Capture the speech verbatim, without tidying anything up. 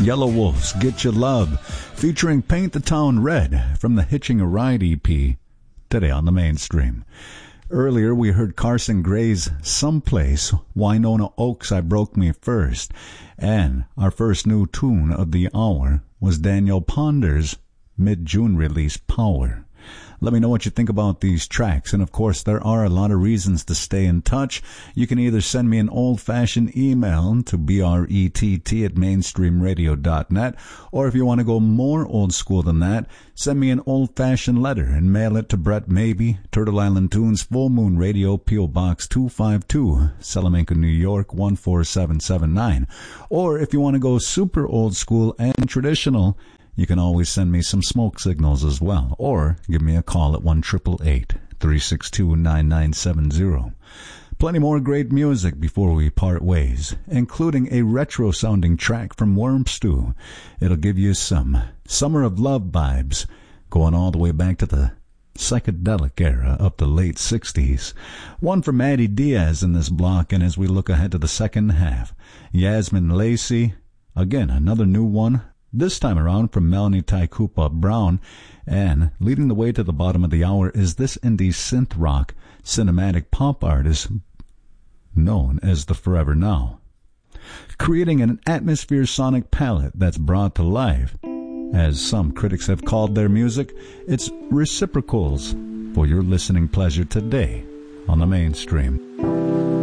Yellow Wolves, Get Your Love, featuring Paint the Town Red from the Hitching a Ride E P, today on the Mainstream. Earlier, we heard Carson Gray's Someplace, Winona Oaks, I Broke Me First, and our first new tune of the hour was Daniel Ponder's mid-June release, Power. Let me know what you think about these tracks, and of course there are a lot of reasons to stay in touch. You can either send me an old-fashioned email to brett at mainstream radio dot net, or if you want to go more old school than that, send me an old-fashioned letter and mail it to Brett Maybe, Turtle Island Tunes, Full Moon Radio, P O. Box two five two, Salamanca, New York, one four seven seven nine. Or if you want to go super old school and traditional, you can always send me some smoke signals as well, or give me a call at one eight eight eight, three six two, nine nine seven zero. Plenty more great music before we part ways, including a retro-sounding track from Worm Stew. It'll give you some Summer of Love vibes, going all the way back to the psychedelic era of the late sixties. One from Maddie Diaz in this block, and as we look ahead to the second half, Yasmin Lacey, again, another new one, this time around from Melanie Taikupa Brown, and leading the way to the bottom of the hour is this indie synth rock cinematic pop artist known as The Forever Now, creating an atmosphere sonic palette that's brought to life. As some critics have called their music, it's reciprocals for your listening pleasure today on the Mainstream.